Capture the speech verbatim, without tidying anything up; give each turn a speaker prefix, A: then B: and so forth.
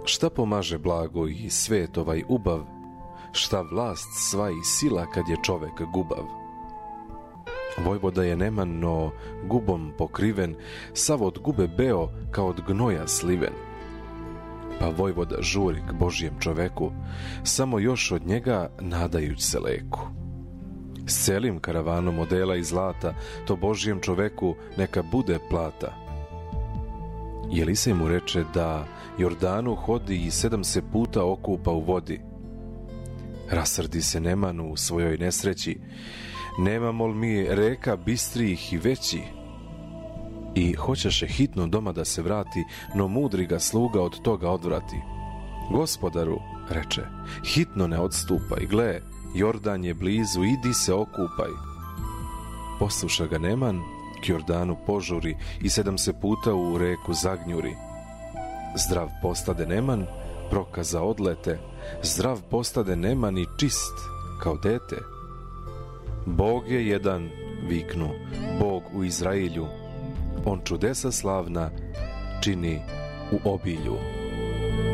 A: Šta pomaže blago i svet ovaj ubav, šta vlast sva i sila kad je čovek gubav. Vojvoda je neman, no gubom pokriven, sav od gube beo kao od gnoja sliven. Pa vojvoda žuri k Božjem čoveku, samo još od njega nadajuć se leku. S celim karavanom odela i zlata, to Božjem čoveku neka bude plata. I Elisej mu reče da Jordanu hodi i sedam se puta okupa u vodi. Rasrdi se Nemanu u svojoj nesreći, nemamo li mi reka bistrijih i veći? I hoćeše hitno doma da se vrati, no mudri ga sluga od toga odvrati. Gospodaru, reče, hitno ne odstupaj, gle, Jordan je blizu, idi se okupaj. Posluša ga Neman, k Jordanu požuri i sedam se puta u reku zagnjuri. Zdrav postade Neman, prokaza odlete, zdrav postade Neman i čist kao dete. Bog je jedan, viknu, Bog u Izrailju, on čudesa slavna čini u obilju.